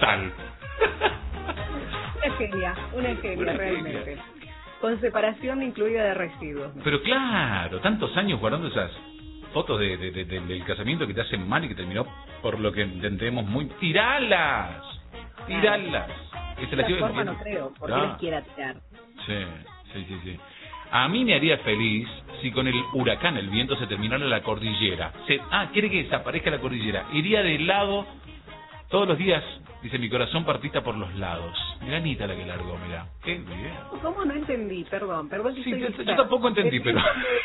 total. Una genia realmente. Con separación incluida de residuos. Pero claro, tantos años guardando esas fotos del casamiento que te hacen mal y que terminó por lo que entendemos muy... ¡Tiralas! ¡Tiralas! De esta forma no creo, porque les quiera tirar. Sí. A mí me haría feliz si con el huracán, el viento, se terminara la cordillera. Quiere que desaparezca la cordillera. Iría de lado todos los días, dice mi corazón partita por los lados. Mirá Anita la que largó, mirá. Qué bien. ¿Cómo no entendí? Perdón que sí, yo tampoco entendí, pero...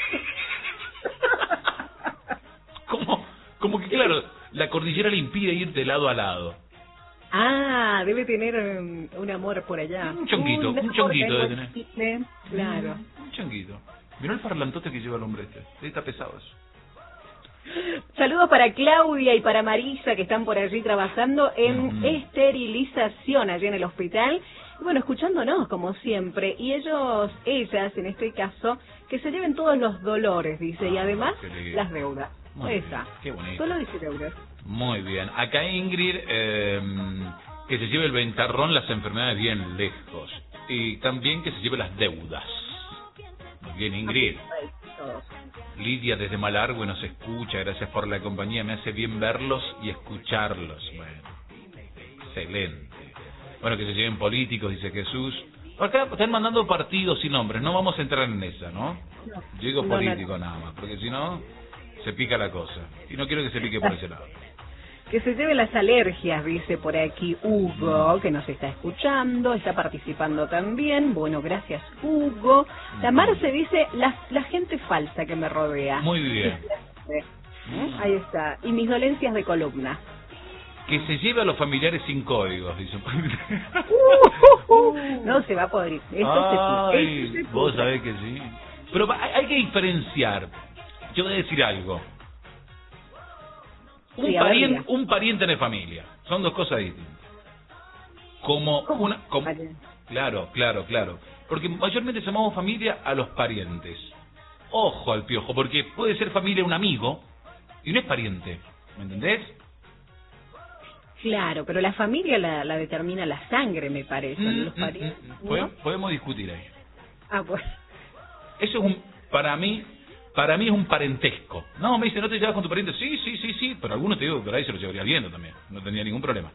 Como que claro, la cordillera le impide ir de lado a lado. Debe tener un amor por allá. Un chonguito debe tener. Claro. Un chonguito. Mirá el parlantote que lleva el hombre este. Está pesado eso. Saludos para Claudia y para Marisa, que están por allí trabajando en esterilización allí en el hospital. Y bueno, escuchándonos como siempre. Y ellas en este caso, que se lleven todos los dolores, dice, y además las deudas. Qué bonito. Solo dice deudas. Muy bien. Acá Ingrid, que se lleve el ventarrón, las enfermedades bien lejos. Y también que se lleve las deudas. Muy bien, Ingrid. Lidia desde Malargüe nos escucha, gracias por la compañía, me hace bien verlos y escucharlos. Bueno, excelente. Bueno, que se lleven políticos, dice Jesús. Acá están mandando partidos y nombres, no vamos a entrar en esa, ¿no? Yo digo político nada más, porque si no, se pica la cosa. Y no quiero que se pique por ese lado. Que se lleve las alergias, dice por aquí Hugo, que nos está escuchando, está participando también. Bueno, gracias Hugo. La Marce dice, la gente falsa que me rodea. Muy bien. Ahí está. Y mis dolencias de columna. Que se lleve a los familiares sin códigos, dice. No se va a poder. Vos sabés que sí. Pero hay que diferenciar. Yo voy a decir algo. Un pariente de familia. Son dos cosas distintas. Claro. Porque mayormente llamamos familia a los parientes. Ojo al piojo, porque puede ser familia un amigo y no es pariente. ¿Me entendés? Claro, pero la familia la determina la sangre, me parece. Los parientes, ¿no? Podemos discutir ahí. Bueno. Eso es para mí es un parentesco. No, me dice, ¿no te llevas con tu pariente? Sí, pero algunos te digo que por ahí se lo llevaría viendo también. No tendría ningún problema.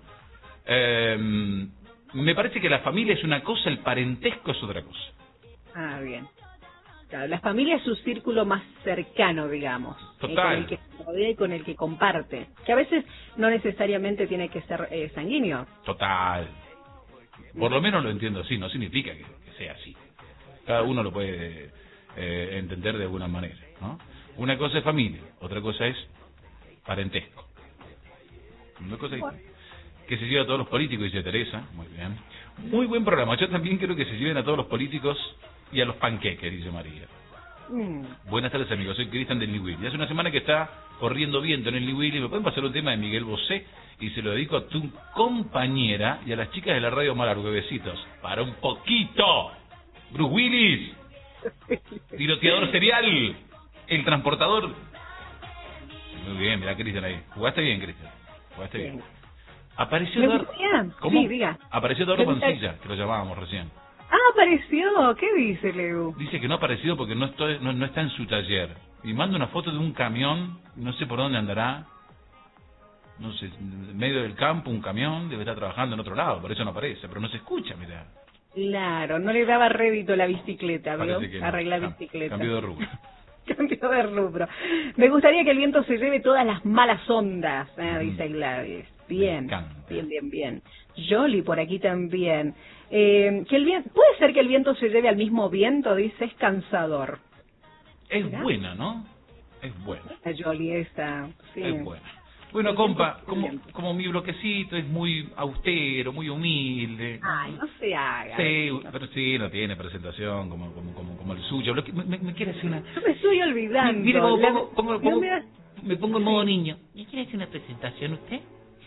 Me parece que la familia es una cosa, el parentesco es otra cosa. Bien. Claro, la familia es su círculo más cercano, digamos. Total. Con el que se rodea y con el que comparte. Que a veces no necesariamente tiene que ser sanguíneo. Total. Por lo menos lo entiendo así, no significa que sea así. Cada uno lo puede entender de alguna manera, ¿no? Una cosa es familia, otra cosa es parentesco. Una cosa es que se lleve a todos los políticos, dice Teresa. Muy bien. Muy buen programa. Yo también quiero que se lleven a todos los políticos y a los panqueques, dice María. Buenas tardes, amigos. Soy Cristian del Liwili. Hace una semana que está corriendo viento en el Liwili. ¿Me pueden pasar un tema de Miguel Bosé? Y se lo dedico a tu compañera y a las chicas de la radio Malargüe. Besitos. Para un poquito. Bruce Willis. Tiroteador serial. El transportador. Muy bien, mira Cristian ahí. Jugaste bien, Cristian. Jugaste bien. Apareció Eduardo. ¿Cómo? Sí, diga. Apareció Eduardo Pancilla, que lo llamábamos recién. Apareció. ¿Qué dice, Leo? Dice que no ha aparecido porque no está en su taller. Y manda una foto de un camión, no sé por dónde andará. No sé, en medio del campo, un camión, debe estar trabajando en otro lado, por eso no aparece, pero no se escucha, mirá. Claro, no le daba rédito la bicicleta, ¿vio? No. Arreglar bicicleta. Cambió de rubro. Cambió de rubro. Me gustaría que el viento se lleve todas las malas ondas, dice Gladys. Bien. Jolly por aquí también. Que el viento, puede ser que el viento se lleve al mismo viento, dice, es cansador. Es ¿verdad? Buena, ¿no? Es buena. La Jolly esa, sí. Es buena. Bueno, compa, como mi bloquecito es muy austero, muy humilde. Ay, no se haga. Sí, pero sí, no tiene presentación como el suyo. Me quiere hacer una... Yo me estoy olvidando. Mire, me pongo en modo niño. ¿Me quiere hacer una presentación usted?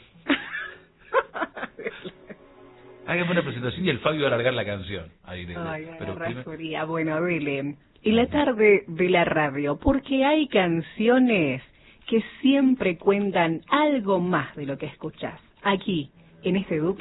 Hágame una presentación y el Fabio va a alargar la canción. Pero bueno, dele. En la tarde de la radio, porque hay canciones que siempre cuentan algo más de lo que escuchás. Aquí, en este